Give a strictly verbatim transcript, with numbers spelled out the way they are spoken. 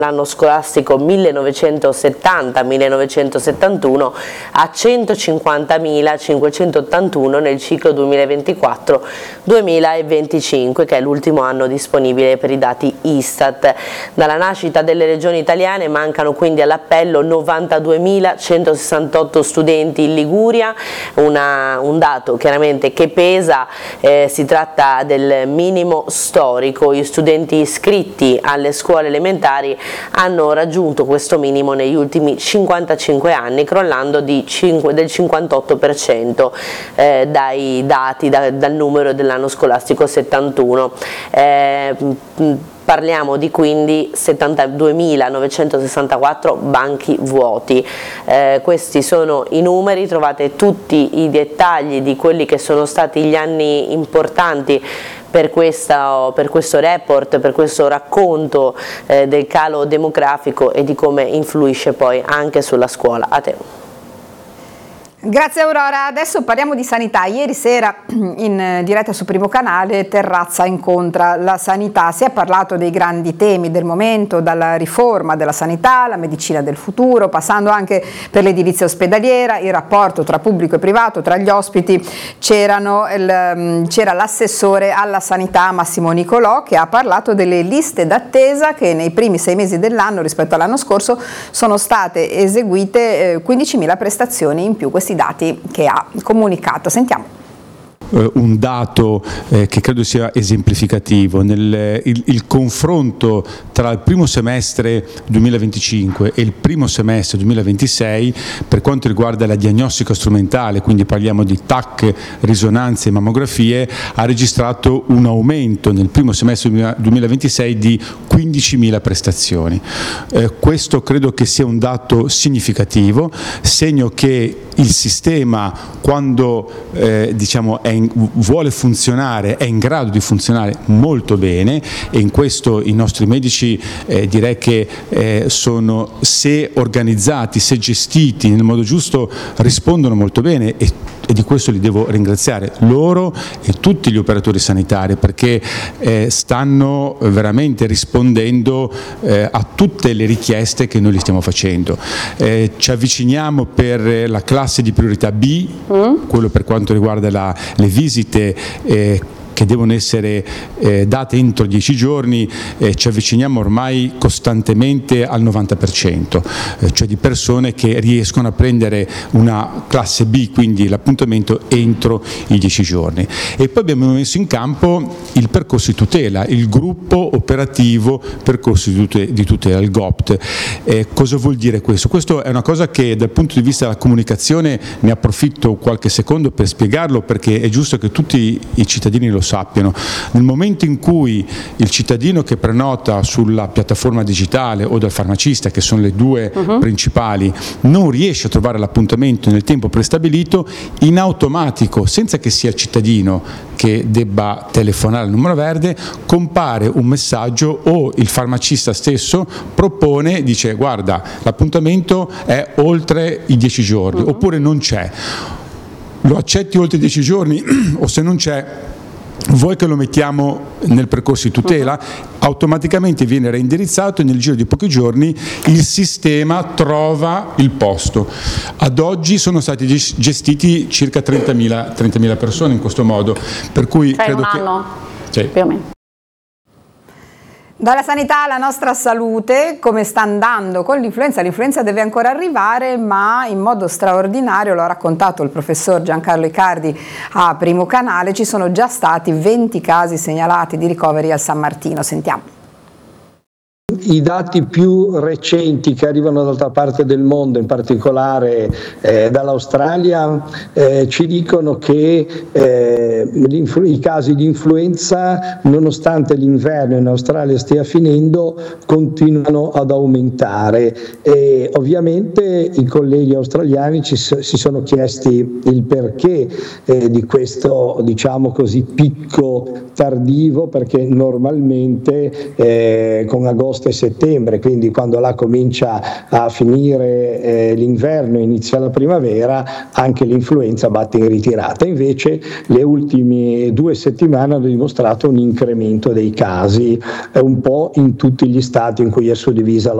l'anno scolastico millenovecentosettanta millenovecentosettantuno a centocinquantamilacinquecentottantuno nel ciclo duemilaventiquattro duemilaventicinque, che è l'ultimo anno disponibile per i dati Istat. Dalla nascita delle regioni italiane mancano quindi all'appello novantaduemilacentosessantotto studenti in Liguria, una, un dato chiaramente che pesa, eh, si tratta del minimo storico. Gli studenti iscritti alle scuole elementari hanno raggiunto questo minimo negli ultimi cinquantacinque anni, crollando di cinque, del cinquantotto per cento eh, dai dati, da, dal numero dell'anno scolastico settantuno. Eh, Parliamo di quindi settantaduemilanovecentosessantaquattro banchi vuoti. Eh, questi sono i numeri, trovate tutti i dettagli di quelli che sono stati gli anni importanti per, questa, per questo report, per questo racconto eh, del calo demografico e di come influisce poi anche sulla scuola. A te. Grazie Aurora, adesso parliamo di sanità. Ieri sera in diretta su Primo Canale Terrazza incontra la sanità, si è parlato dei grandi temi del momento, dalla riforma della sanità, la medicina del futuro, passando anche per l'edilizia ospedaliera, il rapporto tra pubblico e privato, tra gli ospiti c'era l'assessore alla sanità Massimo Nicolò, che ha parlato delle liste d'attesa che nei primi sei mesi dell'anno rispetto all'anno scorso sono state eseguite eh, quindicimila prestazioni in più. Questi dati che ha comunicato. Sentiamo. Un dato eh, che credo sia esemplificativo. Nel, il, il confronto tra il primo semestre duemilaventicinque e il primo semestre duemilaventisei per quanto riguarda la diagnostica strumentale, quindi parliamo di T A C, risonanze e mammografie, ha registrato un aumento nel primo semestre duemilaventisei di quindicimila prestazioni. Eh, questo credo che sia un dato significativo, segno che il sistema, quando eh, diciamo è in, vuole funzionare, è in grado di funzionare molto bene, e in questo i nostri medici eh, direi che eh, sono, se organizzati, se gestiti nel modo giusto, rispondono molto bene, e, e di questo li devo ringraziare loro e tutti gli operatori sanitari, perché eh, stanno veramente rispondendo eh, a tutte le richieste che noi li stiamo facendo. Eh, ci avviciniamo per la classe di priorità B, mm. quello per quanto riguarda la, le visite eh, che devono essere eh, date entro dieci giorni, eh, ci avviciniamo ormai costantemente al novanta per cento, eh, cioè di persone che riescono a prendere una classe B, quindi l'appuntamento entro i dieci giorni. E poi abbiamo messo in campo il percorso di tutela, il gruppo operativo percorso di tutela, il G O P T. Eh, cosa vuol dire questo? Questo è una cosa che dal punto di vista della comunicazione, ne approfitto qualche secondo per spiegarlo, perché è giusto che tutti i cittadini lo sappiano. Nel momento in cui il cittadino che prenota sulla piattaforma digitale o dal farmacista, che sono le due uh-huh. principali, non riesce a trovare l'appuntamento nel tempo prestabilito, in automatico, senza che sia il cittadino che debba telefonare al numero verde, compare un messaggio, o il farmacista stesso propone, dice guarda, l'appuntamento è oltre i dieci giorni, uh-huh. oppure non c'è. Lo accetti oltre i dieci giorni o se non c'è, vuoi che lo mettiamo nel percorso di tutela? Automaticamente viene reindirizzato e nel giro di pochi giorni il sistema trova il posto. Ad oggi sono stati gestiti circa trentamila persone in questo modo, per cui cioè credo un che anno, sì. più o meno. Dalla sanità alla nostra salute, come sta andando con l'influenza? L'influenza deve ancora arrivare, ma in modo straordinario, lo ha raccontato il professor Giancarlo Icardi a Primo Canale, ci sono già stati venti casi segnalati di ricoveri al San Martino. Sentiamo. I dati più recenti che arrivano dall'altra parte del mondo, in particolare eh, dall'Australia, eh, ci dicono che eh, i casi di influenza, nonostante l'inverno in Australia stia finendo, continuano ad aumentare, e ovviamente i colleghi australiani ci, si sono chiesti il perché eh, di questo, diciamo così, picco tardivo, perché normalmente eh, con agosto agosto e settembre, quindi quando là comincia a finire eh, l'inverno e inizia la primavera, anche l'influenza batte in ritirata. Invece le ultime due settimane hanno dimostrato un incremento dei casi eh, un po' in tutti gli stati in cui è suddivisa la